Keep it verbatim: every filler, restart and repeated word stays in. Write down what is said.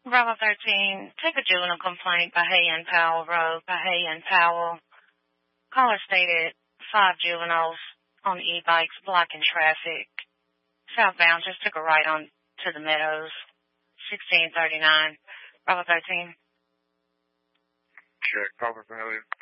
Bravo thirteen, take a juvenile complaint by Hay and Powell Road by Hay and Powell. Caller stated five juveniles on e-bikes blocking traffic. Southbound just took a right on to the Meadows. sixteen thirty-nine. Bravo thirteen. Check. Call for familiar.